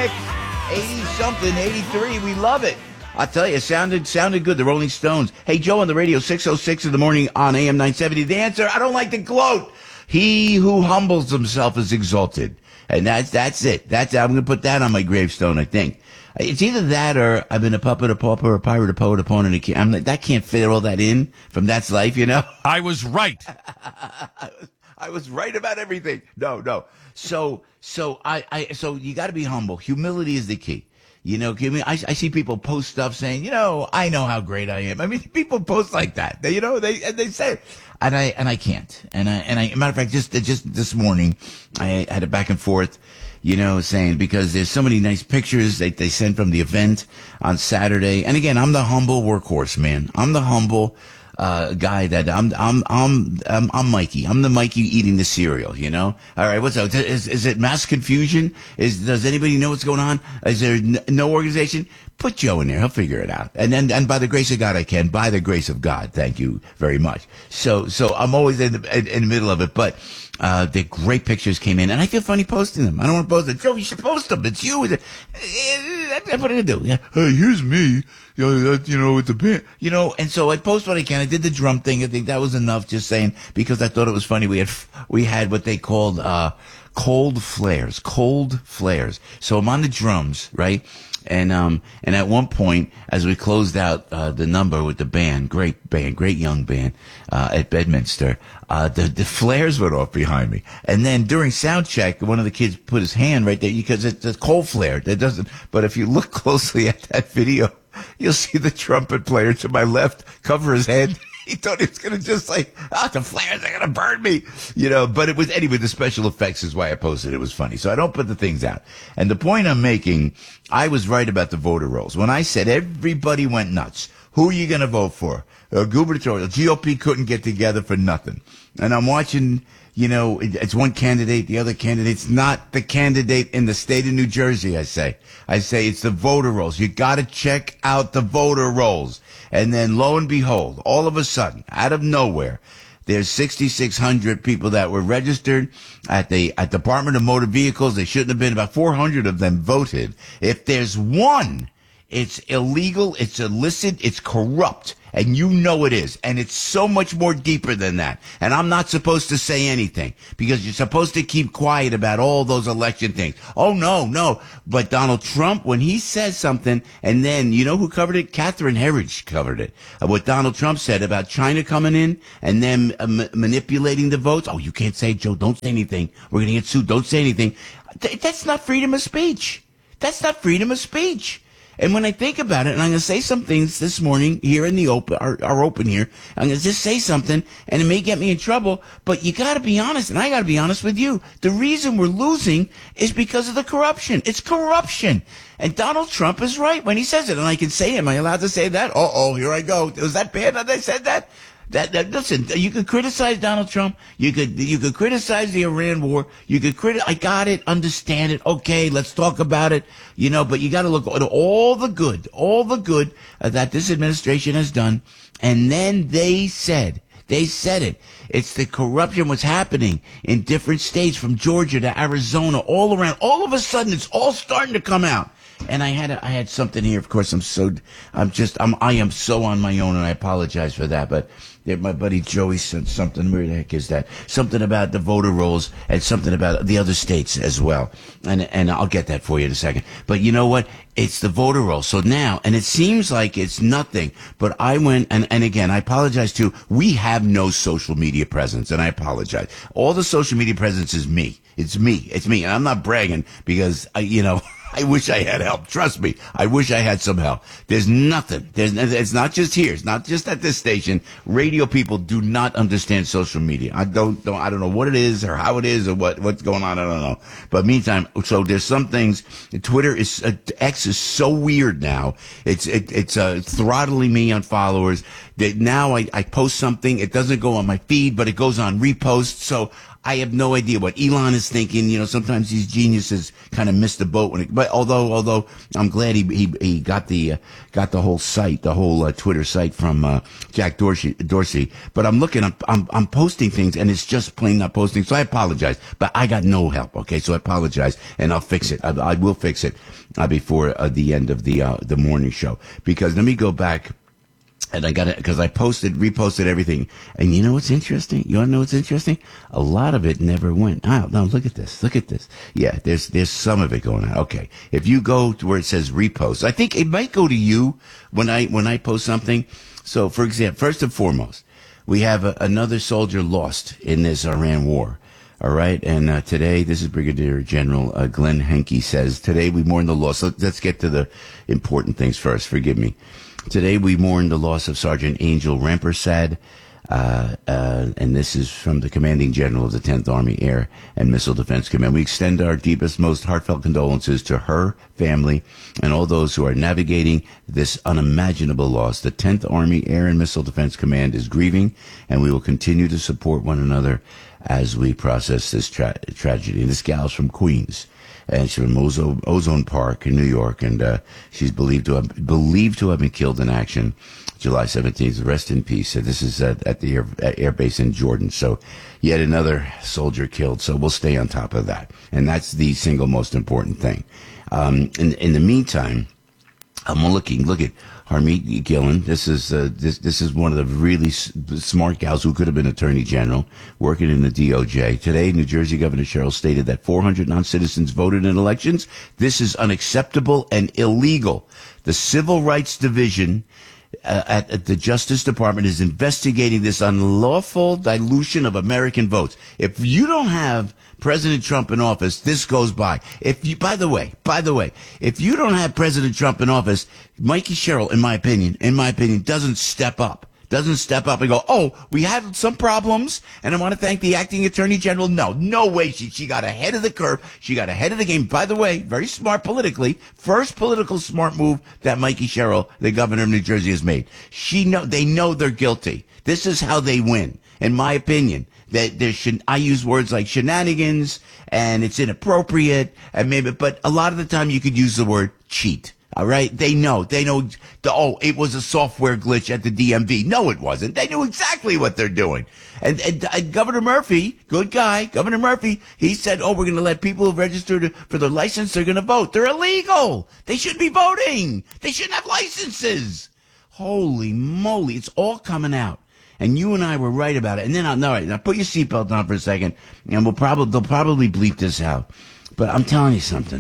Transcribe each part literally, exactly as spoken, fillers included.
Nick. eighty-something, eighty-three. We love it. I tell you, it sounded, sounded good. The Rolling Stones. Hey, Joe on the radio, six oh six in the morning on A M nine seventy. The answer, I don't like to gloat. He who humbles himself is exalted. And that's, that's it. That's, I'm going to put that on my gravestone, I think. It's either that or I've been a puppet, a pauper, a pirate, a poet, a pawn, and a king. I'm like, that can't fit all that in from That's Life, you know? I was right. I, was, I was right about everything. No, no. So, so I, I, so you got to be humble. Humility is the key. You know, give me, I, I see people post stuff saying, you know, I know how great I am. I mean, people post like that. They, you know, they, and they say, and I, and I can't. And I, and I, matter of fact, just, just this morning, I had a back and forth, you know, saying, because there's so many nice pictures that they sent from the event on Saturday. And again, I'm the humble workhorse, man. I'm the humble, uh, guy that I'm, I'm, I'm, I'm, I'm Mikey. I'm the Mikey eating the cereal, you know? All right. What's up? Is, is it mass confusion? Is, does anybody know what's going on? Is there n- no organization? Put Joe in there. He'll figure it out. And then, and by the grace of God, I can. By the grace of God. Thank you very much. So, so I'm always in the, in, in the middle of it, but, uh, the great pictures came in and I feel funny posting them. I don't want to post them. Joe, you should post them. It's you. That's what I do. Yeah. Hey, here's me. You know, you know, with the band, you know, and so I post what I can. I did the drum thing. I think that was enough, just saying, because I thought it was funny. We had, we had what they called, uh, cold flares, cold flares. So I'm on the drums, right? And, um, and at one point, as we closed out, uh, the number with the band, great band, great young band, uh, at Bedminster, uh, the, the flares went off behind me. And then during sound check, one of the kids put his hand right there because it's a cold flare. That doesn't, but if you look closely at that video, you'll see the trumpet player to my left cover his head. He thought he was going to just like, oh, the flares are going to burn me, you know, but it was, anyway, the special effects is why I posted it. It was funny. So I don't put the things out. And the point I'm making, I was right about the voter rolls. When I said everybody went nuts, who are you going to vote for? Uh, gubernatorial. G O P couldn't get together for nothing. And I'm watching, you know, it's one candidate, the other candidate's not the candidate in the state of New Jersey, I say. I say it's the voter rolls. You got to check out the voter rolls. And then lo and behold, all of a sudden, out of nowhere, there's sixty-six hundred people that were registered at the at Department of Motor Vehicles. They shouldn't have been. About four hundred of them voted. If there's one, it's illegal, it's illicit, it's corrupt. And you know it is. And it's so much more deeper than that. And I'm not supposed to say anything because you're supposed to keep quiet about all those election things. Oh, no, no. But Donald Trump, when he says something, and then, you know who covered it? Catherine Herridge covered it. Uh, what Donald Trump said about China coming in and them uh, ma- manipulating the votes. Oh, you can't say, Joe, don't say anything. We're going to get sued. Don't say anything. Th- that's not freedom of speech. That's not freedom of speech. And when I think about it, and I'm going to say some things this morning here in the open, our, our open here, I'm going to just say something, and it may get me in trouble, but you got to be honest, and I got to be honest with you. The reason we're losing is because of the corruption. It's corruption. And Donald Trump is right when he says it, and I can say it. Am I allowed to say that? Uh-oh, here I go. Was that bad that I said that? That, that, listen, you could criticize Donald Trump. You could, you could criticize the Iran war. You could criti- I got it, understand it. Okay, let's talk about it. You know, but you got to look at all the good, all the good uh, that this administration has done. And then they said, they said it. It's the corruption was happening in different states from Georgia to Arizona, all around. All of a sudden, it's all starting to come out. And I had a, I had something here. Of course, I'm so I'm just I'm I am so on my own, and I apologize for that. But there, my buddy Joey sent something. Where the heck is that? Something about the voter rolls and something about the other states as well. And and I'll get that for you in a second. But you know what? It's the voter roll. So now, and it seems like it's nothing. But I went and and again, I apologize too. We have no social media presence, and I apologize. All the social media presence is me. It's me. It's me. And I'm not bragging because I, you know. I wish I had help. Trust me. I wish I had some help. There's nothing. There's, it's not just here. It's not just at this station. Radio people do not understand social media. I don't, don't, I don't know what it is or how it is or what, what's going on. I don't know. But meantime, so there's some things. Twitter is, uh, X is so weird now. It's, it, it's, uh, throttling me on followers that now I, I post something. It doesn't go on my feed, but it goes on reposts. So I have no idea what Elon is thinking. You know, sometimes these geniuses kind of miss the boat when it, but although, although I'm glad he, he, he got the, uh, got the whole site, the whole uh, Twitter site from, uh, Jack Dorsey, Dorsey. But I'm looking, I'm, I'm, I'm posting things and it's just plain not posting. So I apologize, but I got no help. Okay. So I apologize and I'll fix it. I, I will fix it, uh, before uh, the end of the, uh, the morning show, because let me go back. And I got it because I posted, reposted everything. And you know what's interesting? You want to know what's interesting? A lot of it never went out. Now look at this. Look at this. Yeah, there's there's some of it going out. Okay, if you go to where it says repost, I think it might go to you when I when I post something. So, for example, first and foremost, we have a, another soldier lost in this Iran war. All right, and uh, today, this is Brigadier General uh, Glenn Henke says, today we mourn the loss. So let's get to the important things first. Forgive me. Today we mourn the loss of Sergeant Angel Rampersad, uh, uh, and this is from the Commanding General of the tenth Army Air and Missile Defense Command. We extend our deepest, most heartfelt condolences to her family and all those who are navigating this unimaginable loss. The tenth Army Air and Missile Defense Command is grieving, and we will continue to support one another as we process this tra- tragedy. And this gal's from Queens. And she's from Ozone, Ozone Park in New York, and uh, she's believed to have believed to have been killed in action July seventeenth. Rest in peace. So this is at, at the air, air base in Jordan. So yet another soldier killed. So we'll stay on top of that, and that's the single most important thing. Um, in, in the meantime, I'm looking. Look at Harmeet Gillen. This is uh, this this is one of the really s- smart gals who could have been Attorney General, working in the D O J. Today, New Jersey Governor Sherrill stated that four hundred non-citizens voted in elections. This is unacceptable and illegal. The Civil Rights Division uh, at, at the Justice Department is investigating this unlawful dilution of American votes. If you don't have President Trump in office, this goes by. If you, by the way, by the way, if you don't have President Trump in office, Mikey Sherrill, in my opinion, in my opinion, doesn't step up. Doesn't step up and go, oh, we had some problems, and I want to thank the acting attorney general. No, no way. She, she got ahead of the curve. She got ahead of the game. By the way, very smart politically. First political smart move that Mikey Sherrill, the governor of New Jersey, has made. She know, they know they're guilty. This is how they win, in my opinion. That there should, I use words like shenanigans and it's inappropriate and maybe, but a lot of the time you could use the word cheat. All right. They know, they know the, oh, it was a software glitch at the D M V. No, it wasn't. They knew exactly what they're doing. And, and, and Governor Murphy, good guy, Governor Murphy, he said, oh, we're going to let people who've registered for their license, they're going to vote. They're illegal. They shouldn't be voting. They shouldn't have licenses. Holy moly. It's all coming out. And you and I were right about it. And then, I'll, all right, now put your seatbelt on for a second, and we'll probably they'll probably bleep this out. But I'm telling you something.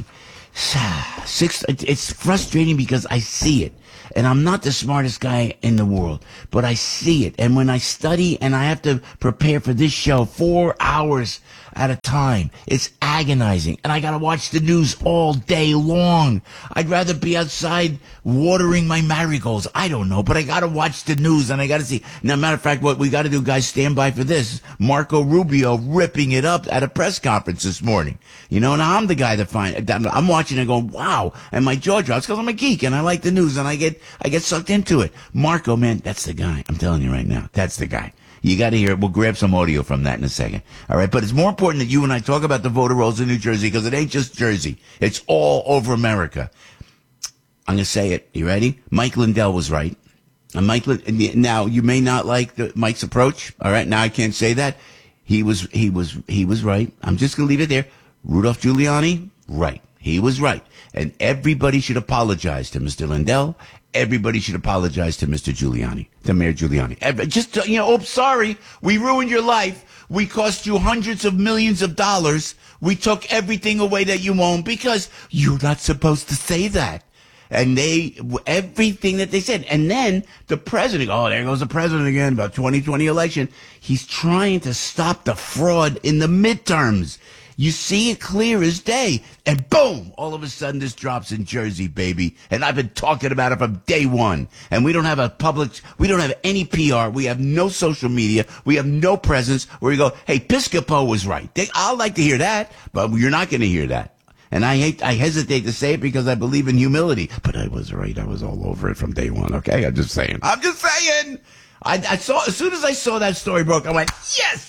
Six, it's frustrating because I see it. And I'm not the smartest guy in the world, but I see it. And when I study and I have to prepare for this show four hours at a time, it's agonizing. And I got to watch the news all day long. I'd rather be outside watering my marigolds. I don't know, but I got to watch the news and I got to see. Now, matter of fact, what we got to do, guys, stand by for this. Marco Rubio ripping it up at a press conference this morning. You know, now I'm the guy that find, I'm watching and going, wow. And my jaw drops because I'm a geek and I like the news and I get, I get sucked into it. Marco, man, that's the guy. I'm telling you right now. That's the guy. You got to hear it. We'll grab some audio from that in a second. All right. But it's more important that you and I talk about the voter rolls in New Jersey because it ain't just Jersey. It's all over America. I'm going to say it. You ready? Mike Lindell was right. And Mike, now you may not like the, Mike's approach. All right. Now I can't say that. He was, he was, he was right. I'm just going to leave it there. Rudolph Giuliani, right. He was right. And everybody should apologize to Mister Lindell. Everybody should apologize to Mister Giuliani, to Mayor Giuliani. Every, just, you know, oh, sorry, we ruined your life. We cost you hundreds of millions of dollars. We took everything away that you own because you're not supposed to say that. And they, everything that they said. And then the president, oh, there goes the president again about twenty twenty election. He's trying to stop the fraud in the midterms. You see it clear as day. And boom, all of a sudden this drops in Jersey, baby. And I've been talking about it from day one. And we don't have a public, we don't have any P R. We have no social media. We have no presence where we go, hey, Piscopo was right. They, I'll like to hear that, but you're not going to hear that. And I hate, I hesitate to say it because I believe in humility. But I was right. I was all over it from day one. Okay. I'm just saying. I'm just saying. I, I saw, as soon as I saw that story broke, I went, yes!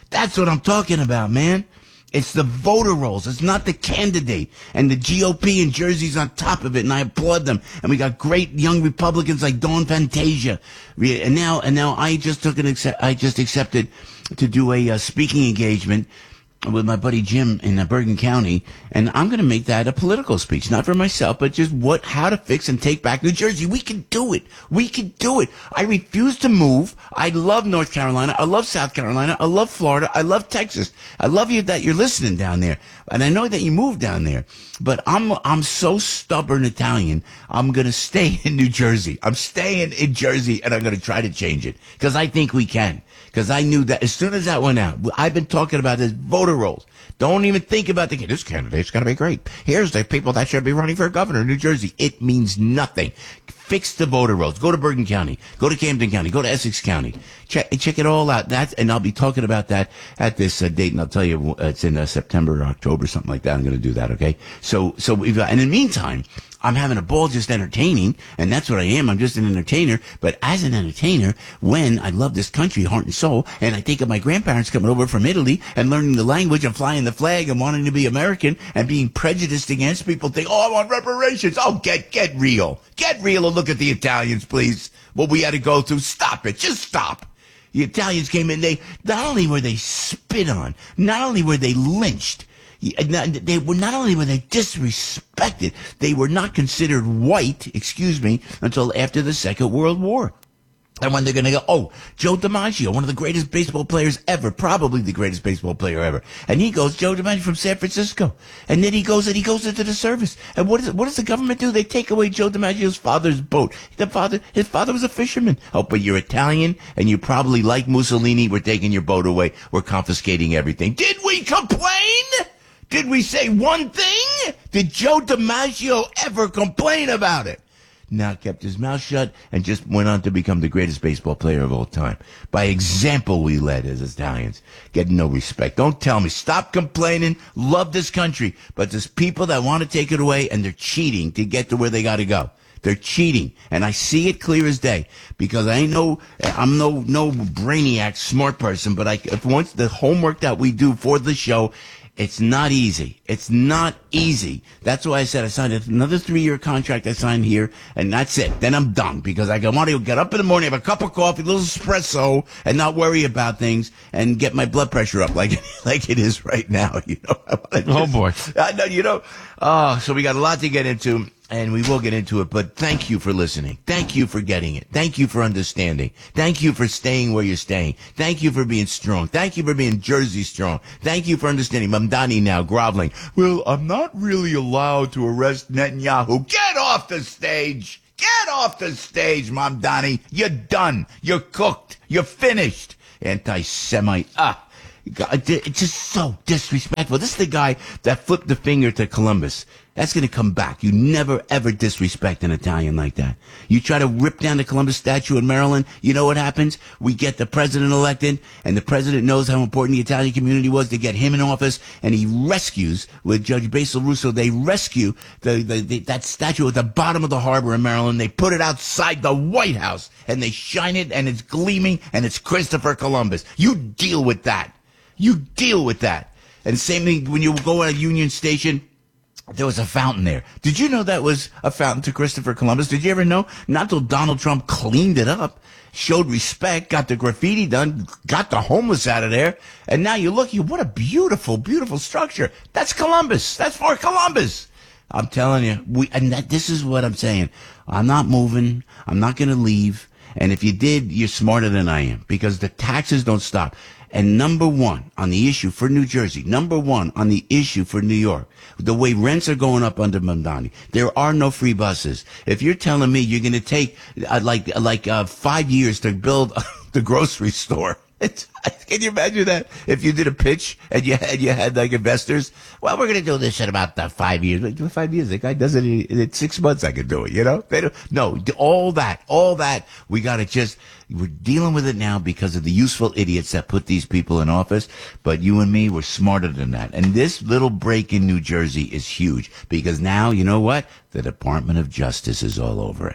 That's what I'm talking about, man. It's the voter rolls. It's not the candidate. And the G O P in Jersey's on top of it, and I applaud them. And we got great young Republicans like Dawn Fantasia. And now, and now I just took an accept, I just accepted to do a uh, speaking engagement with my buddy Jim in uh, Bergen County, and I'm going to make that a political speech, not for myself, but just what, how to fix and take back New Jersey. We can do it. We can do it. I refuse to move. I love North Carolina. I love South Carolina. I love Florida. I love Texas. I love you that you're listening down there, and I know that you moved down there. But I'm I'm so stubborn Italian. I'm going to stay in New Jersey. I'm staying in Jersey, and I'm going to try to change it because I think we can. Because I knew that as soon as that went out, I've been talking about this voter rolls. Don't even think about the this candidate's going to be great. Here's the people that should be running for governor in New Jersey. It means nothing. Fix the voter rolls. Go to Bergen County. Go to Camden County. Go to Essex County. Check check it all out. That and I'll be talking about that at this uh, date, and I'll tell you uh, it's in uh, September or October, something like that. I'm going to do that. Okay. So so we've got, and in the meantime, I'm having a ball just entertaining, and that's what I am. I'm just an entertainer. But as an entertainer, when I love this country, heart and soul, and I think of my grandparents coming over from Italy and learning the language and flying the flag and wanting to be American and being prejudiced against people, think, oh, I want reparations. Oh, get get real. Get real and look at the Italians, please. What we had to go through. Stop it. Just stop. The Italians came in. They not only were they spit on, not only were they lynched, they were not only were they disrespected, they were not considered white, excuse me, until after the Second World War. And when they're going to go, oh, Joe DiMaggio, one of the greatest baseball players ever, probably the greatest baseball player ever. And he goes, Joe DiMaggio from San Francisco. And then he goes and he goes into the service. And what, is, what does the government do? They take away Joe DiMaggio's father's boat. The father, his father was a fisherman. Oh, but you're Italian and you probably like Mussolini. We're taking your boat away. We're confiscating everything. Did we complain? Did we say one thing? Did Joe DiMaggio ever complain about it? Now kept his mouth shut and just went on to become the greatest baseball player of all time. By example, we led as Italians. Get no respect. Don't tell me. Stop complaining. Love this country. But there's people that want to take it away, and they're cheating to get to where they got to go. They're cheating, and I see it clear as day because I ain't no, I'm no no brainiac, smart person. But I, if once the homework that we do for the show. It's not easy. It's not easy. That's why I said I signed another three-year contract I signed here, and that's it. Then I'm done because I want to get up in the morning, have a cup of coffee, a little espresso, and not worry about things and get my blood pressure up like like it is right now. You know. Just, oh boy. I know. You know. Oh, so we got a lot to get into. And we will get into it, but thank you for listening. Thank you for getting it. Thank you for understanding. Thank you for staying where you're staying. Thank you for being strong. Thank you for being Jersey strong. Thank you for understanding. Mamdani now groveling. Well, I'm not really allowed to arrest Netanyahu. Get off the stage. Get off the stage, Mamdani. You're done. You're cooked. You're finished. Anti-Semite. Ah. God, it's just so disrespectful. This is the guy that flipped the finger to Columbus. That's going to come back. You never, ever disrespect an Italian like that. You try to rip down the Columbus statue in Maryland, you know what happens? We get the president elected, and the president knows how important the Italian community was to get him in office, and he rescues, with Judge Basil Russo, they rescue the, the, the that statue at the bottom of the harbor in Maryland. They put it outside the White House, and they shine it, and it's gleaming, and it's Christopher Columbus. You deal with that. You deal with that. And same thing when you go at Union Station, there was a fountain there. Did you know that was a fountain to Christopher Columbus? Did you ever know? Not till Donald Trump cleaned it up, showed respect, got the graffiti done, got the homeless out of there, and now you look, you what a beautiful, beautiful structure. That's Columbus. That's for Columbus. I'm telling you, we and that this is what I'm saying. I'm not moving. I'm not going to leave. And if you did, you're smarter than I am because the taxes don't stop. And number one on the issue for New Jersey, number one on the issue for New York, the way rents are going up under Mamdani, there are no free buses. If you're telling me you're going to take uh, like like uh, five years to build the grocery store, it's, can you imagine that? If you did a pitch and you had you had like investors, well, we're going to do this in about uh, five years. Like, five years, the guy does it in, in six months. I can do it. You know, they don't. No, all that, all that. We got to just. We're dealing with it now because of the useful idiots that put these people in office. But you and me, we're smarter than that. And this little break in New Jersey is huge because now, you know what? The Department of Justice is all over it.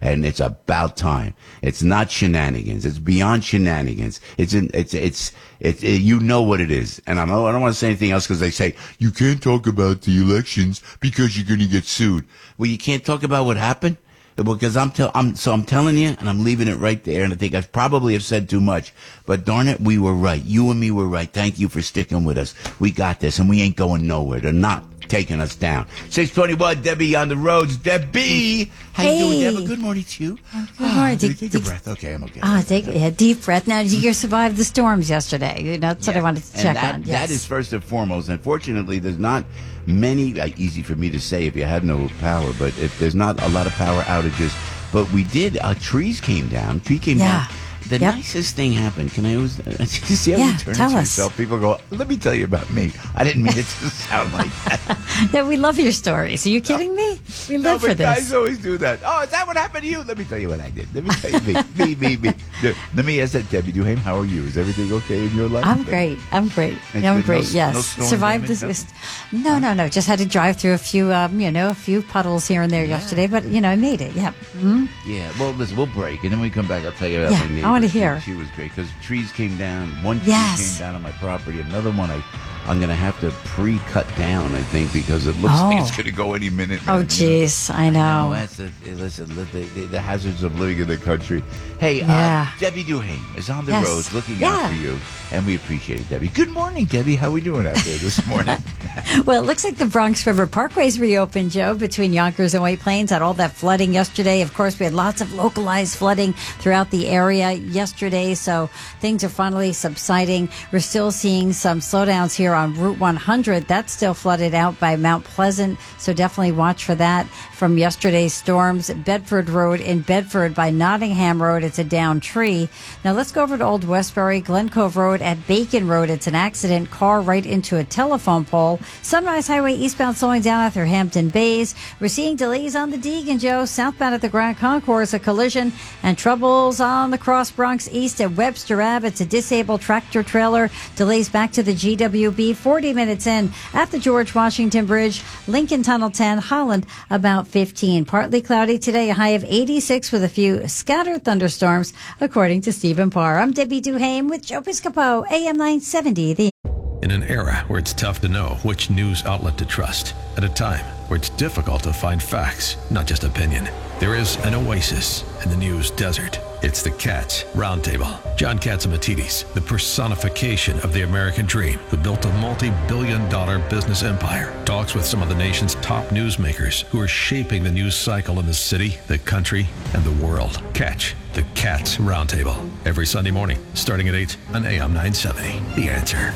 and it's about time. It's not shenanigans. It's beyond shenanigans. It's in, it's, it's, it's, it, you know what it is. And I'm, I don't want to say anything else because they say, you can't talk about the elections because you're going to get sued. Well, you can't talk about what happened? Because I'm, tell, I'm, so I'm telling you, and I'm leaving it right there, and I think I probably have said too much, but darn it, we were right. You and me were right. Thank you for sticking with us. We got this, and we ain't going nowhere. They're not taking us down. six twenty-one, Debbie on the roads. Debbie! How hey. you doing, Debbie? Good morning to you. Good morning. Take, take a breath. Okay, I'm okay. Ah, take a deep breath. Now, you survived the storms yesterday. You know, that's yeah. what I wanted to and check that, on. Yes. That is first and foremost. Unfortunately, there's not many, uh, easy for me to say if you had no power, but if there's not a lot of power outages. But we did, uh, trees came down. Tree came yeah. down. The yep. nicest thing happened. Can I always uh, see how yeah, you turn tell into us. yourself? People go, let me tell you about me. I didn't mean it to sound like that. Yeah, we love your stories. Are you kidding me? We no, live for but this. Guys always do that. Oh, is that what happened to you? Let me tell you what I did. Let me tell you me. me, me, me. Let me ask that, Debbie Duhame, how are you? Is everything okay in your life? I'm great. I'm great. And I'm no, great. Yes. No storm Survived damage, this. No, no, no. Just had to drive through a few, um, you know, a few puddles here and there yeah. yesterday, but you know, I made it. Yeah. Mm-hmm. Yeah. Well, listen, we'll break, and then we come back. I'll tell you about yeah, my neighbor. I want to hear. She, she was great because trees came down. One tree yes. came down on my property. Another one I, I'm going to have to pre-cut down, I think, because it looks oh. like it's going to go any minute. Oh, jeez. I know. I know. That's the, listen, the, the, the hazards of living in the country. Hey, yeah. uh, Debbie Duhame is on the yes. roads looking yeah. out for you, and we appreciate it, Debbie. Good morning, Debbie. How are we doing out there this morning? Well, it looks like the Bronx River Parkway's reopened, Joe, between Yonkers and White Plains. Had all that flooding yesterday. Of course, we had lots of localized flooding throughout the area yesterday, so things are finally subsiding. We're still seeing some slowdowns here on Route one hundred. That's still flooded out by Mount Pleasant, so definitely watch for that from yesterday's storms. Bedford Road in Bedford by Nottingham Road, it's a downed tree. Now let's go over to Old Westbury, Glen Cove Road at Bacon Road. It's an accident, car right into a telephone pole. Sunrise Highway eastbound slowing down after Hampton Bays. We're seeing delays on the Deegan, Joe. Southbound at the Grand Concourse, a collision, and troubles on the Cross Bronx East at Webster Ave. It's a disabled tractor trailer. Delays back to the G W B forty minutes in at the George Washington Bridge. Lincoln Tunnel ten, Holland about fifteen. Partly cloudy today, a high of eighty-six with a few scattered thunderstorms, according to Stephen Parr. I'm Debbie Duhame with Joe Piscopo, A M nine seventy. The In an era where it's tough to know which news outlet to trust, at a time where it's difficult to find facts, not just opinion, there is an oasis in the news desert. It's the Cats Roundtable. John Catsimatidis, the personification of the American dream, who built a multi-billion dollar business empire, talks with some of the nation's top newsmakers who are shaping the news cycle in the city, the country, and the world. Catch the Cats Roundtable every Sunday morning, starting at eight on A M nine seventy. The Answer.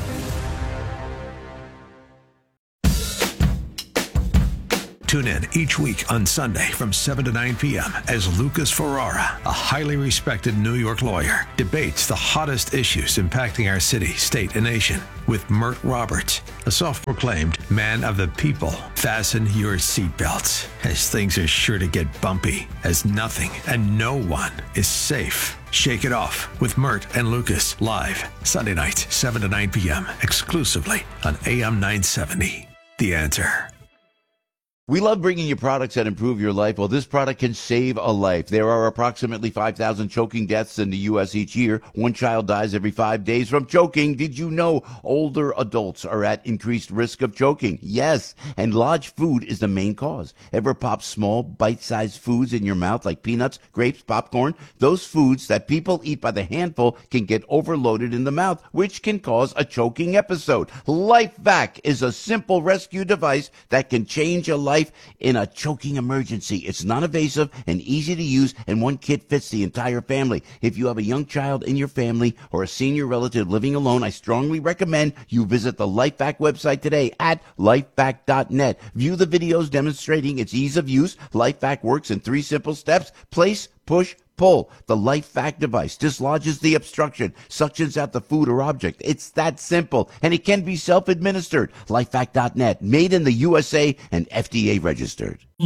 Tune in each week on Sunday from seven to nine p.m. as Lucas Ferrara, a highly respected New York lawyer, debates the hottest issues impacting our city, state, and nation with Mert Roberts, a self-proclaimed man of the people. Fasten your seatbelts, as things are sure to get bumpy, as nothing and no one is safe. Shake It Off with Mert and Lucas, live Sunday nights, seven to nine p.m., exclusively on A M nine seventy. The Answer. We love bringing you products that improve your life. Well, this product can save a life. There are approximately five thousand choking deaths in the U S each year. One child dies every five days from choking. Did you know older adults are at increased risk of choking? Yes, and large food is the main cause. Ever pop small, bite-sized foods in your mouth like peanuts, grapes, popcorn? Those foods that people eat by the handful can get overloaded in the mouth, which can cause a choking episode. LifeVac is a simple rescue device that can change a life in a choking emergency. It's non-invasive and easy to use, and one kit fits the entire family. If you have a young child in your family or a senior relative living alone, I strongly recommend you visit the LifeVac website today at lifevac dot net. View the videos demonstrating its ease of use. LifeVac works in three simple steps: place, push, pull. The LifeVac device dislodges the obstruction, suctions out the food or object. It's that simple, and it can be self-administered. lifevac dot net, made in the U S A and F D A registered.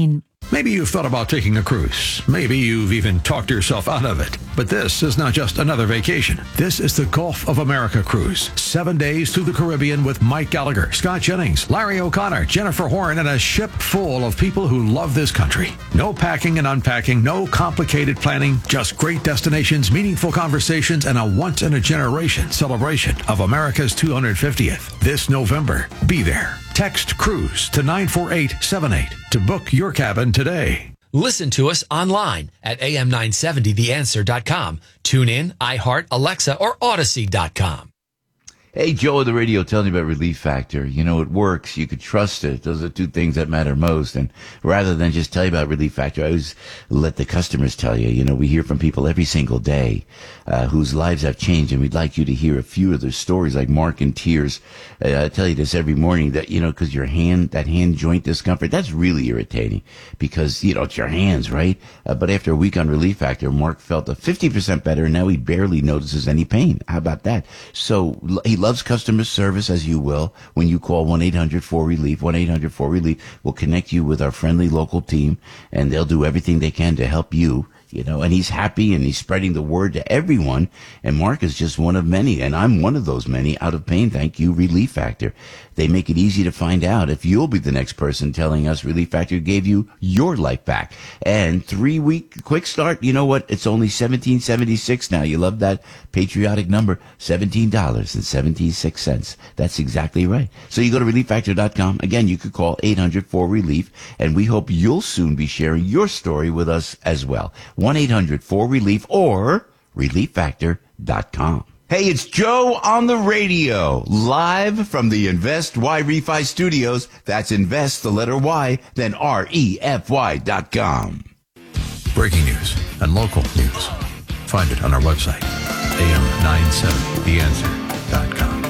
Maybe you've thought about taking a cruise. Maybe you've even talked yourself out of it. But this is not just another vacation. This is the Gulf of America cruise. Seven days through the Caribbean with Mike Gallagher, Scott Jennings, Larry O'Connor, Jennifer Horn, and a ship full of people who love this country. No packing and unpacking, no complicated planning, just great destinations, meaningful conversations, and a once-in-a-generation celebration of America's two hundred fiftieth. This November, be there. Text CRUISE to nine four eight seven eight to book your cabin today. Listen to us online at A M nine seventy the answer dot com. Tune in, iHeart, Alexa, or Odyssey dot com. Hey, Joe of the radio telling you about Relief Factor. You know, it works. You could trust it. Those are two things that matter most. And rather than just tell you about Relief Factor, I always let the customers tell you. You know, we hear from people every single day uh, whose lives have changed, and we'd like you to hear a few of their stories, like Mark in tears. Uh, I tell you this every morning that, you know, because your hand, that hand joint discomfort, that's really irritating because, you know, it's your hands, right? Uh, but after a week on Relief Factor, Mark felt a fifty percent better, and now he barely notices any pain. How about that? So he loves customer service, as you will, when you call one eight hundred four relief. one eight hundred four relief will connect you with our friendly local team, and they'll do everything they can to help you. You know, and he's happy and he's spreading the word to everyone. And Mark is just one of many, and I'm one of those many out of pain. Thank you, Relief Factor. They make it easy to find out if you'll be the next person telling us Relief Factor gave you your life back. And three week quick start, you know what? It's only seventeen seventy-six now. You love that patriotic number, seventeen dollars and seventy-six cents. That's exactly right. So you go to relief factor dot com. Again, you could call eight hundred four relief, and we hope you'll soon be sharing your story with us as well. one eight hundred four relief or relief factor dot com. Hey, it's Joe on the radio, live from the Invest Y Refi Studios. That's Invest, the letter Y, then R E F Y dot com. Breaking news and local news. Find it on our website, A M nine seventy the answer dot com.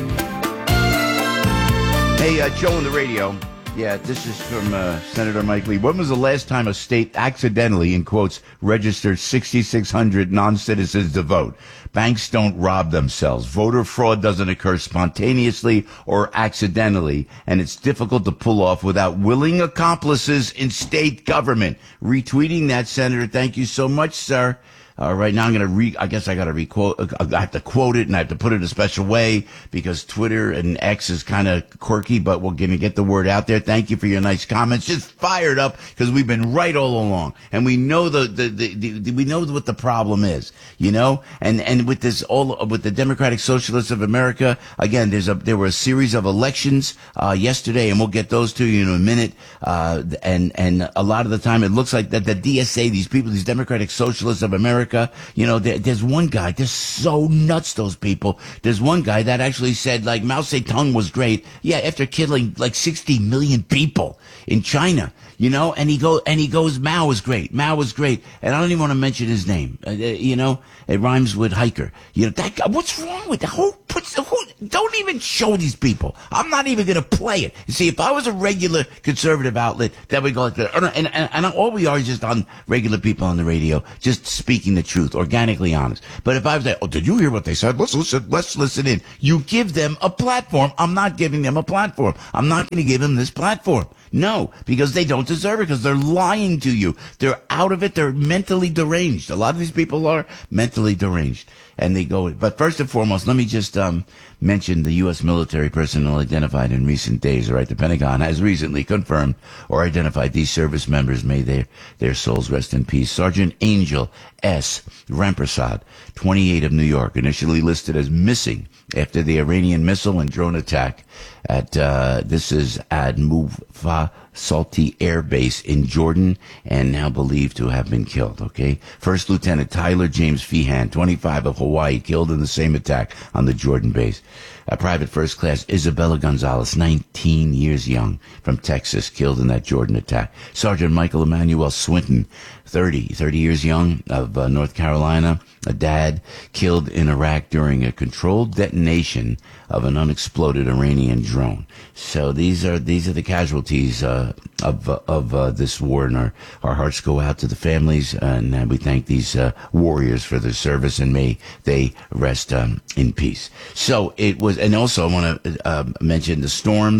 Hey, uh, Joe on the radio. Yeah, this is from uh, Senator Mike Lee. When was the last time a state accidentally, in quotes, registered six thousand six hundred non-citizens to vote? Banks don't rob themselves. Voter fraud doesn't occur spontaneously or accidentally, and it's difficult to pull off without willing accomplices in state government. Retweeting that, Senator. Thank you so much, sir. Uh, right now I'm going to re, I guess I got to requote, I have to quote it and I have to put it in a special way because Twitter and X is kind of quirky, but we're going to get the word out there. Thank you for your nice comments. Just fired up because we've been right all along and we know the, the, the, the, we know what the problem is, you know, and, and with this all, with the Democratic Socialists of America, again, there's a, there were a series of elections, uh, yesterday and we'll get those to you in a minute. Uh, and, and a lot of the time it looks like that the D S A, these people, these Democratic Socialists of America, you know, there, there's one guy, they're so nuts, those people. There's one guy that actually said, like, Mao Zedong was great. Yeah, after killing like sixty million people in China, you know, and he go and he goes, Mao was great. Mao was great. And I don't even want to mention his name. Uh, you know, it rhymes with hiker. You know, that guy, what's wrong with that? Who puts, who, don't even show these people. I'm not even going to play it. You see, if I was a regular conservative outlet, that would go like that. And, and, and all we are is just on regular people on the radio, just speaking the truth, organically honest. But if I was like, oh, did you hear what they said? Let's listen, let's listen in. You give them a platform. I'm not giving them a platform. I'm not going to give them this platform. No, because they don't deserve it, because they're lying to you. They're out of it. They're mentally deranged. A lot of these people are mentally deranged. And they go, but first and foremost, let me just um, mention the U S military personnel identified in recent days. All right, the Pentagon has recently confirmed or identified these service members. May their their souls rest in peace. Sergeant Angel S. Rampersad, twenty-eight, of New York, initially listed as missing after the Iranian missile and drone attack at uh, this is at Mufa Salti Air Base in Jordan, and now believed to have been killed. Okay, First Lieutenant Tyler James Feehan, twenty-five, of Hawaii, killed in the same attack on the Jordan base. A Private First Class Isabella Gonzalez, nineteen years young, from Texas, killed in that Jordan attack. Sergeant Michael Emmanuel Swinton, thirty, thirty years young, of uh, North Carolina, a dad, killed in Iraq during a controlled detonation of an unexploded Iranian drone. So these are these are the casualties uh, of uh, of uh, this war, and our, our hearts go out to the families, and uh, we thank these uh, warriors for their service, and may they rest um, in peace. So it was, and also I want to uh, mention the storms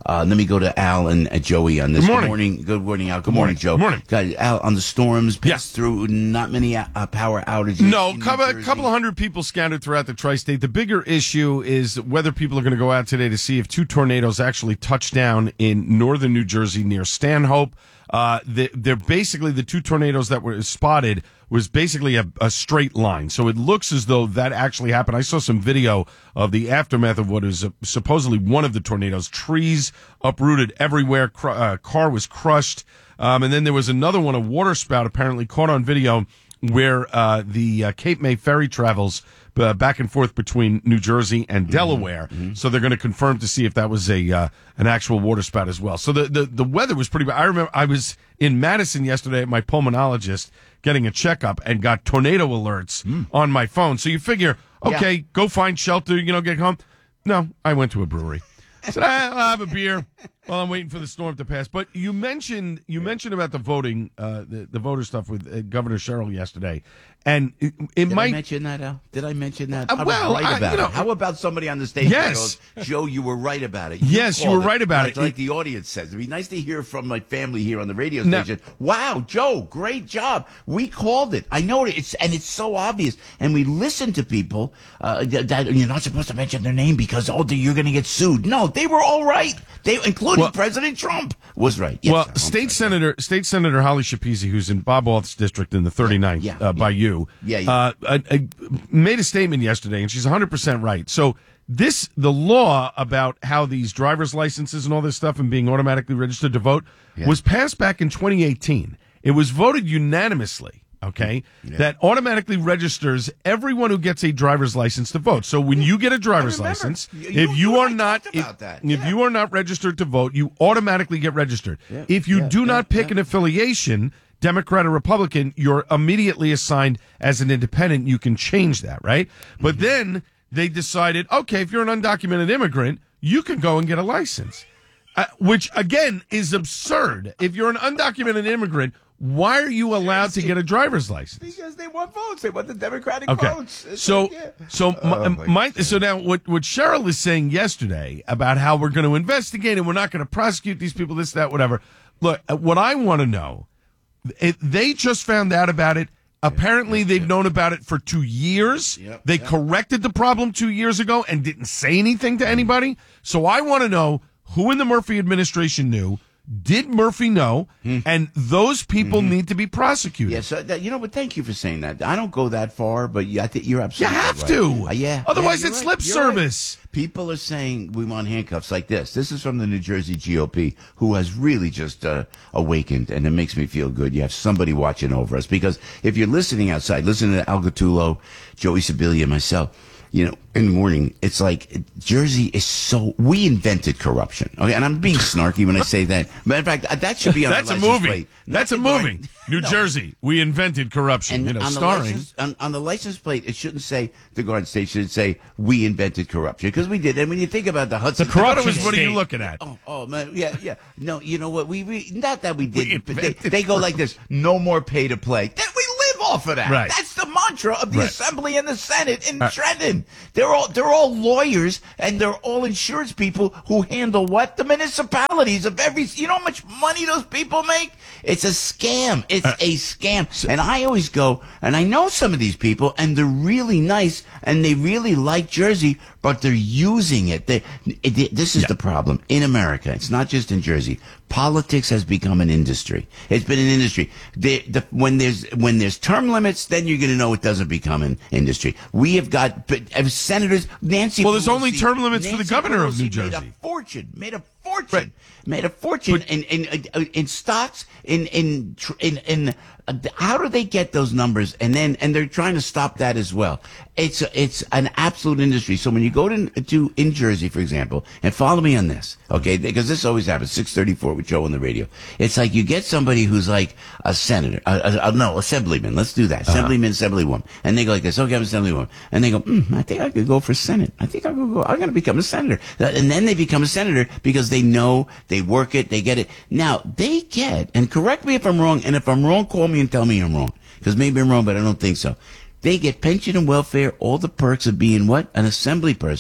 Uh, let me go to Al and uh, Joey on this. Good morning. Good morning. Good morning, Al. Good, Good morning, morning. Joe. Good morning. Got Al on the storms. Yeah. Passed through not many uh, power outages. No, in New couple, a Jersey. couple of hundred people scattered throughout the tri-state. The bigger issue is whether people are going to go out today to see if two tornadoes actually touched down in northern New Jersey near Stanhope. Uh, they, they're basically the two tornadoes that were spotted was basically a, a straight line. So it looks as though that actually happened. I saw some video of the aftermath of what is a, supposedly one of the tornadoes. Trees uprooted everywhere. Cr- uh, car was crushed. Um, and then there was another one, a water spout apparently caught on video where uh, the uh, Cape May ferry travels uh, back and forth between New Jersey and Delaware. Mm-hmm. So they're going to confirm to see if that was a uh, an actual water spout as well. So the, the, the weather was pretty bad. I remember I was in Madison yesterday at my pulmonologist getting a checkup and got tornado alerts mm. on my phone. So you figure, okay, yeah. go find shelter, you know, get home. No, I went to a brewery. I said, I'll have a beer while I'm waiting for the storm to pass. But you mentioned you mentioned about the voting, uh, the, the voter stuff with uh, Governor Sherrill yesterday. And it, it Did might. I mention that, Al? Did I mention that? Uh, I well, was right I, about you know, it. How about somebody on the stage yes. that goes, Joe, you were right about it. You yes, you were right about like, it. Like the audience says. It'd be nice to hear from my family here on the radio no. station. Wow, Joe, great job. We called it. I know it. It's, and it's so obvious. And we listen to people uh, that you're not supposed to mention their name because, oh, you're going to get sued. No, they were all right. They, including well, President Trump, was right. Yes, well, sir. State Senator State Senator Holly Shapizi, who's in Bob Orth's district in the thirty-ninth yeah, yeah, uh, by yeah. you, yeah, yeah. Uh, I, I made a statement yesterday, and she's one hundred percent right. So this, the law about how these driver's licenses and all this stuff and being automatically registered to vote yeah. was passed back in twenty eighteen. It was voted unanimously. Okay, yeah. that automatically registers everyone who gets a driver's license to vote. So when you get a driver's license, you, if you, you you are not, if, yeah. if you are not registered to vote, you automatically get registered. Yeah. If you yeah. do not yeah. pick yeah. an affiliation, Democrat or Republican, you're immediately assigned as an independent. You can change that, right? But mm-hmm. then they decided, okay, if you're an undocumented immigrant, you can go and get a license, uh, which again is absurd. If you're an undocumented immigrant, why are you allowed to get a driver's license? Because they want votes. They want the Democratic okay. votes. It's so, like, yeah. so, oh, my, my, so now what, what Cheryl is saying yesterday about how we're going to investigate and we're not going to prosecute these people, this, that, whatever. Look, what I want to know, it, they just found out about it. Apparently, yeah, they've yeah. known about it for two years. Yep, they yep. corrected the problem two years ago and didn't say anything to anybody. So I want to know who in the Murphy administration knew. Did Murphy know? Hmm. And those people mm-hmm. need to be prosecuted. Yes, yeah, so you know, but thank you for saying that. I don't go that far, but I think you're absolutely You have right. to. Uh, yeah. Otherwise, yeah, it's right. lip you're service. Right. People are saying we want handcuffs like this. This is from the New Jersey G O P, who has really just uh, awakened, and it makes me feel good. You have somebody watching over us. Because if you're listening outside, listening to Al Gattullo, Joey Sibilia, myself, you know, in the morning, it's like Jersey is so, we invented corruption. Okay, and I'm being snarky when I say that. Matter of fact, that should be on That's the a license movie. plate. That's a movie. New no. Jersey, we invented corruption. And you know, on, the starring. license, on, on the license plate, it shouldn't say the Garden State. It should say we invented corruption, because we did. And when you think about the Hudson, the corruption the, what are you looking at? Oh, oh man, yeah, yeah. No, you know what? We, we not that we didn't. But they, they go like this: no more pay to play. That we live off of that. Right. That's the mantra of the right. Assembly and the Senate in right. Trenton. They're all they're all lawyers, and they're all insurance people who handle what? The municipalities of every. You know how much money those people make? It's a scam. It's uh, a scam. So, and I always go, and I know some of these people, and they're really nice, and they really like Jersey, but they're using it. They, it this is yeah. the problem in America. It's not just in Jersey. Politics has become an industry. It's been an industry. They, the, when there's when there's term limits, then you're going to know it doesn't become an industry. We have got but, uh, senators. Nancy. Well, there's Pelosi, only term limits Nancy for the governor Pelosi of New Jersey. Made a fortune. Made a fortune. Right. Made a fortune but, in in in, in stocks. In in in in. Uh, how do they get those numbers? And then and they're trying to stop that as well. It's a, it's an absolute industry. So when you go to to in Jersey, for example, and follow me on this, okay? Because this always happens. six thirty-four with Joe on the radio. It's like you get somebody who's like a senator, a, a, a, no, assemblyman. Let's do that. Assemblyman, uh-huh. assemblywoman, and they go like this. Okay, I'm assemblywoman, and they go, mm, I think I could go for Senate. I think I could go. I'm going to become a senator, and then they become a senator because they know they work it, they get it. Now they get, and correct me if I'm wrong, and if I'm wrong, call me and tell me I'm wrong, because maybe I'm wrong, but I don't think so. They get pension and welfare, all the perks of being what? An assembly person,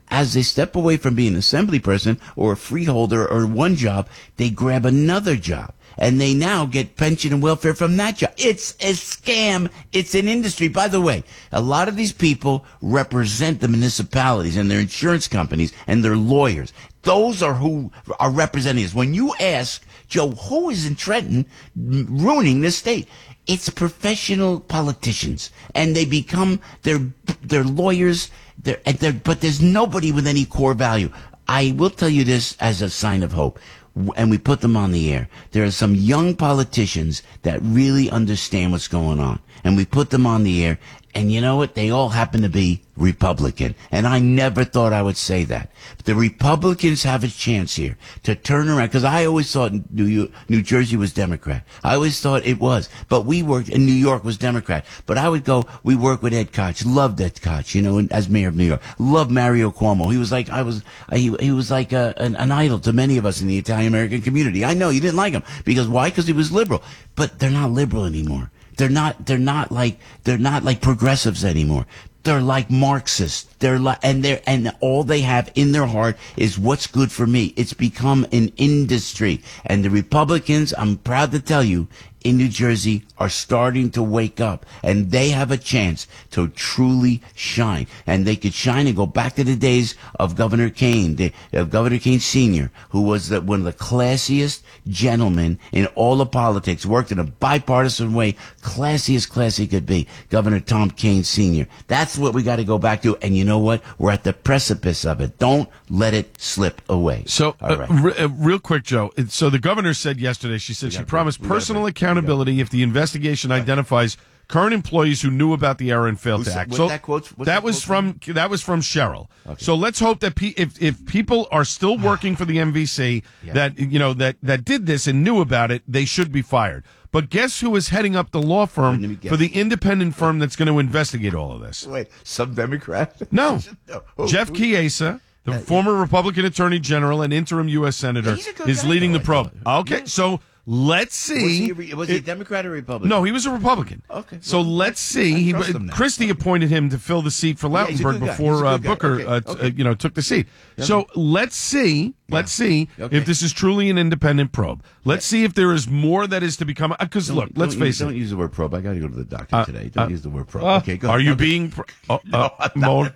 as they step away from being an assembly person or a freeholder or one job, they grab another job. And they now get pension and welfare from that job. It's a scam. It's an industry. By the way, a lot of these people represent the municipalities and their insurance companies and their lawyers. Those are who are representing us. When you ask, Joe, who is in Trenton ruining this state? It's professional politicians, and they become their their lawyers. They're, they're, but there's nobody with any core value. I will tell you this as a sign of hope. And we put them on the air. There are some young politicians that really understand what's going on. And we put them on the air. And you know what? They all happen to be Republican. And I never thought I would say that. But the Republicans have a chance here to turn around. Because I always thought New, New Jersey was Democrat. I always thought it was. But we worked, in New York was Democrat. But I would go, we work with Ed Koch. Loved Ed Koch, you know, as mayor of New York. Loved Mario Cuomo. He was like, I was, he, he was like a, an, an idol to many of us in the Italian American community. I know you didn't like him. Because why? Because he was liberal. But they're not liberal anymore. They're not, they're not like, they're not like progressives anymore. They're like Marxists. They're like, and they're, and all they have in their heart is what's good for me. It's become an industry. And the Republicans, I'm proud to tell you, in New Jersey are starting to wake up, and they have a chance to truly shine. And they could shine and go back to the days of Governor Kane, the, of Governor Kane Senior, who was the, one of the classiest gentlemen in all of politics, worked in a bipartisan way, classiest class he could be, Governor Tom Kane Senior That's what we got to go back to. And you know what? We're at the precipice of it. Don't let it slip away. So, All right. uh, re- uh, real quick, Joe. So the governor said yesterday, she said she promised personal accountability if the investigation identifies current employees who knew about the error and failed Who's to act. that- So what that quote's- what's that that was quote from that was from Cheryl. So let's hope that pe- if if people are still working for the M V C Yeah. that you know that that did this and knew about it, they should be fired. But guess who is heading up the law firm Let me guess. for the independent firm that's going to investigate all of this? Wait, some Democrat? No, No. Who- Jeff who- Chiesa, the Uh, former Republican Attorney General and interim U S Senator, he's a good is guy, leading though, the I probe. thought. Okay, Yeah. so let's see. Was he, a re- was he a It- Democrat or Republican? No, he was a Republican. Okay. So Well, let's I- see. I He, trust him now. Christie appointed him to fill the seat for Yeah, he's a Lautenberg good guy. He's a before uh, good guy. Booker, Okay, uh, t- okay. uh, you know, took the seat. So let's see. Let's see Okay. if this is truly an independent probe. Let's see if there is more that is to become. Because look, Don't- let's don't face use, Don't it. use the word probe. I got to go to the doctor Uh, today. Don't uh, use the word probe. Uh, okay, go Are ahead. you Okay. being pro- uh, uh, mole?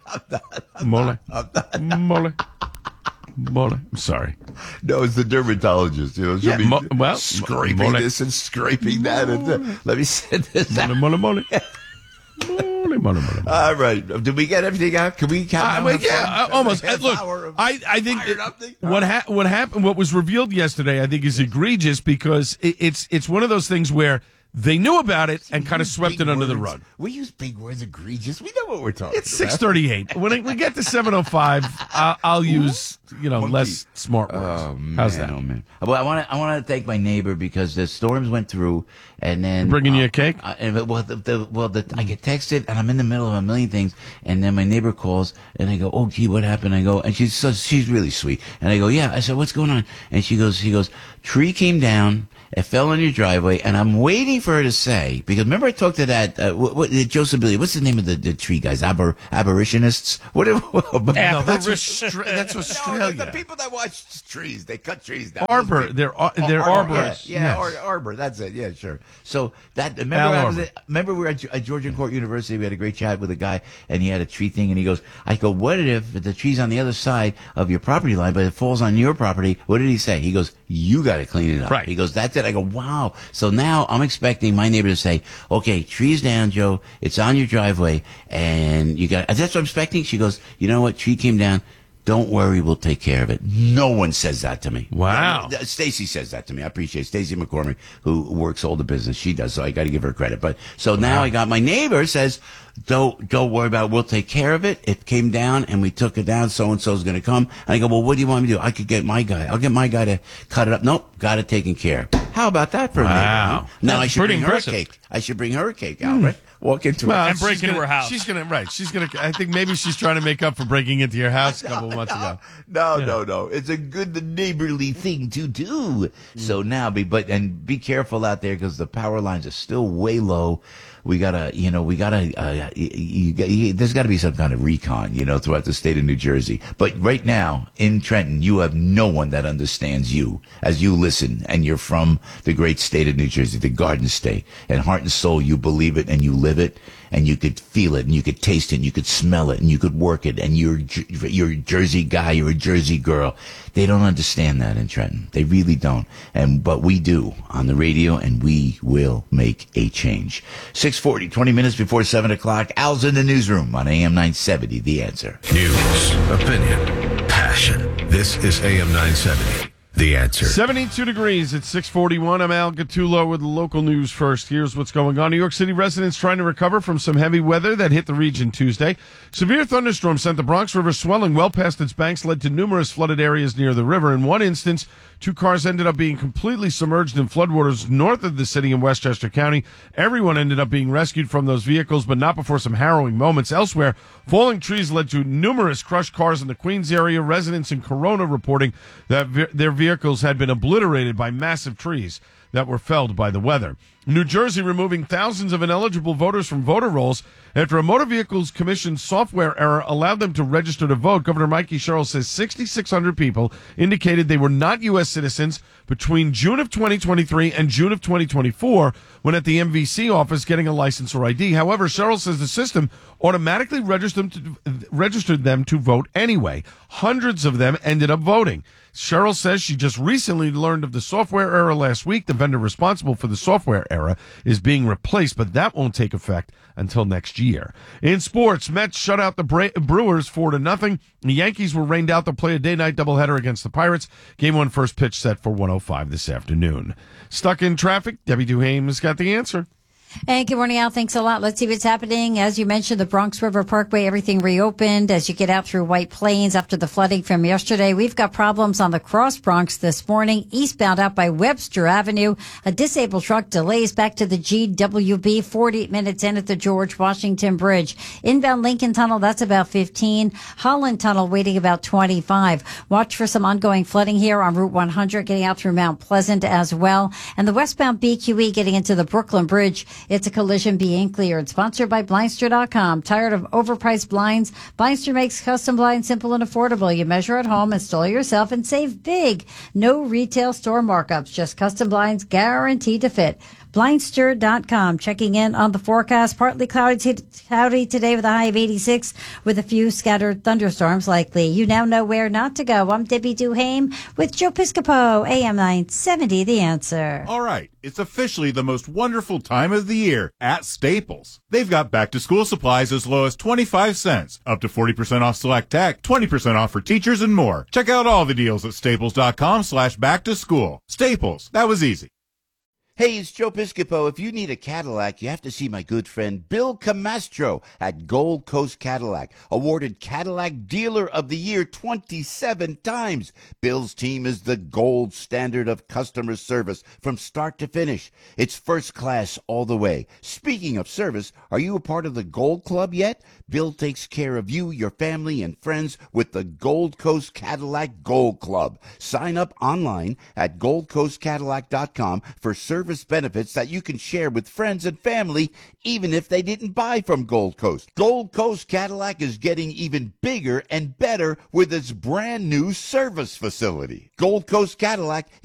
Mole? Mole? Mole? I'm sorry. No, it's the dermatologist. You know, she'll Yeah, be mo- well, scraping mole. this and scraping that. And uh, let me send this out. Mole, mole, mole. Mole, mole, mole. All right. Did we get everything out? Can we count? Uh, down well, the yeah, fun? uh, almost. Half Uh, look, hour of I, I think fired it- up thing? what ha- what happened, what was revealed yesterday, I think is egregious because it, it's it's one of those things where they knew about it and We kind of use swept big it under the words. rug. We use big words, egregious. We know what we're talking It's about. six thirty-eight. When I, we get to seven oh five, I'll, I'll use you know Monkey. less smart words. Oh man! How's that? Oh man! Well, I want to I want to thank my neighbor because the storms went through, and then Bringing you uh, a cake? Uh, and, well, the, the, well, the, I get texted, and I'm in the middle of a million things, and then my neighbor calls, and I go, "Oh, gee, what happened?" I go, and she's so, she's really sweet, and I go, "Yeah." I said, "What's going on?" And she goes, "She goes, tree came down." It fell on your driveway, and I'm waiting for her to say, because remember I talked to that, uh, what, what, Joseph Billy, what's the name of the, the tree guys? Aber, aboritionists? What? what No, that's Austra- that's Australia. No, the people that watch trees, they cut trees down. Arbor, Those they're ar- they're Arbor, arborists. Yeah, yeah Yes. ar- arbor. That's it. Yeah, sure. So that remember, Al I was Arbor. at, remember we were at, at Georgian Court University. We had a great chat with a guy, and he had a tree thing, and he goes, "I go, what if the tree's on the other side of your property line, but it falls on your property? What did he say?" He goes, "You got to clean it up." Right. He goes, "That's it." I go, "Wow." So now I'm expecting my neighbor to say, "Okay, tree's down, Joe. It's on your driveway, and you got." That's what I'm expecting. She goes, "You know what? Tree came down. Don't worry, we'll take care of it." No one says that to me. Wow. No, Stacy says that to me. I appreciate Stacy McCormick, who works all the business. She does, so I got to give her credit. But so now I got my neighbor says, "Don't don't worry about it. We'll take care of it. It came down, and we took it down. So and so's going to come." And I go, "Well, what do you want me to do? I could get my guy. I'll get my guy to cut it up." Nope, got it taken care of. How about that for a Wow. neighbor? huh? Now That's I should pretty bring impressive. her a cake. I should bring her a cake, Al, right? Walk into Well, her. And break she's into gonna- her house. She's gonna right. She's gonna. I think maybe she's trying to make up for breaking into your house a couple of months ago. No, no, no. It's a good neighborly thing to do. So now be, but, and be careful out there because the power lines are still way low. We gotta, you know, we gotta, uh, you, you, you, there's gotta be some kind of recon, you know, throughout the state of New Jersey. But right now in Trenton, you have no one that understands you as you listen and you're from the great state of New Jersey, the Garden State. And heart and soul, you believe it and you live it. And you could feel it, and you could taste it, and you could smell it, and you could work it, and you're you're a Jersey guy, you're a Jersey girl. They don't understand that in Trenton. They really don't. And but we do on the radio, and we will make a change. six forty, twenty minutes before seven o'clock. Al's in the newsroom on A M nine seventy. The Answer. News, opinion, passion. This is A M nine seventy. The Answer. seventy-two degrees at six forty-one. I'm Al Gattulo with the local news first. Here's what's going on. New York City residents trying to recover from some heavy weather that hit the region Tuesday. Severe thunderstorms sent the Bronx River swelling well past its banks, led to numerous flooded areas near the river. In one instance, two cars ended up being completely submerged in floodwaters north of the city in Westchester County. Everyone ended up being rescued from those vehicles, but not before some harrowing moments. Elsewhere, falling trees led to numerous crushed cars in the Queens area. Residents in Corona reporting that ve- their vehicles had been obliterated by massive trees that were felled by the weather. New Jersey removing thousands of ineligible voters from voter rolls after a Motor Vehicles Commission software error allowed them to register to vote. Governor Mikey Sherrill says six thousand six hundred people indicated they were not U S citizens between June of twenty twenty-three and June of twenty twenty-four when at the M V C office getting a license or I D. However, Sherrill says the system automatically registered them to, registered them to vote anyway. Hundreds of them ended up voting. Sherrill says she just recently learned of the software error last week. The vendor responsible for the software error is being replaced, but that won't take effect until next year. In sports, Mets shut out the Bra- Brewers four to nothing. The Yankees were rained out to play a day-night doubleheader against the Pirates. Game one first pitch set for one oh five this afternoon. Stuck in traffic? Debbie Duhaime has got the answer. And good morning, Al. Thanks a lot. Let's see what's happening. As you mentioned, the Bronx River Parkway, everything reopened as you get out through White Plains after the flooding from yesterday. We've got problems on the Cross Bronx this morning, eastbound out by Webster Avenue. A disabled truck delays back to the G W B, forty minutes in at the George Washington Bridge. Inbound Lincoln Tunnel, that's about fifteen. Holland Tunnel waiting about twenty-five. Watch for some ongoing flooding here on Route one hundred, getting out through Mount Pleasant as well. And the westbound B Q E getting into the Brooklyn Bridge. It's a collision being cleared. Sponsored by Blindster dot com. Tired of overpriced blinds? Blindster makes custom blinds simple and affordable. You measure at home, install yourself, and save big. No retail store markups, just custom blinds guaranteed to fit. Blindster dot com. Checking in on the forecast. Partly cloudy, t- cloudy today with a high of eighty-six with a few scattered thunderstorms likely. You now know where not to go. I'm Debbie Duhaime with Joe Piscopo, A M nine seventy, The Answer. All right, it's officially the most wonderful time of the year at Staples. They've got back-to-school supplies as low as twenty-five cents, up to forty percent off select tech, twenty percent off for teachers, and more. Check out all the deals at staples dot com slash back to school. Staples, that was easy. Hey, it's Joe Piscopo. If you need a Cadillac, you have to see my good friend Bill Camastro at Gold Coast Cadillac, awarded Cadillac Dealer of the Year twenty-seven times. Bill's team is the gold standard of customer service from start to finish. It's first class all the way. Speaking of service, are you a part of the Gold Club yet? Bill takes care of you, your family, and friends with the Gold Coast Cadillac Gold Club. Sign up online at gold coast cadillac dot com for service benefits that you can share with friends and family, even if they didn't buy from Gold Coast. Gold Coast Cadillac is getting even bigger and better with its brand new service facility. Gold Coast Cadillac